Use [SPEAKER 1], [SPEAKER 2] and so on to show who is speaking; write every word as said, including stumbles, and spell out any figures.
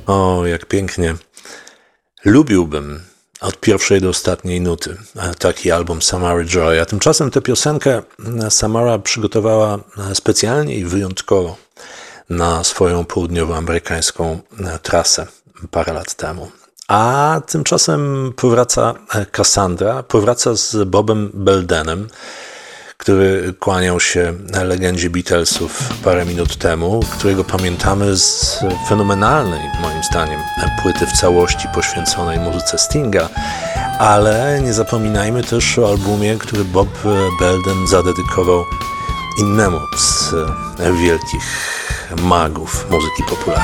[SPEAKER 1] O, jak pięknie. Lubiłbym od pierwszej do ostatniej nuty taki album Samary Joy, a tymczasem tę piosenkę Samara przygotowała specjalnie i wyjątkowo na swoją południowoamerykańską trasę parę lat temu. A tymczasem powraca Cassandra, powraca z Bobem Beldenem, który kłaniał się legendzie Beatlesów parę minut temu, którego pamiętamy z fenomenalnej, moim zdaniem, płyty w całości poświęconej muzyce Stinga, ale nie zapominajmy też o albumie, który Bob Belden zadedykował innemu z wielkich magów muzyki popularnej.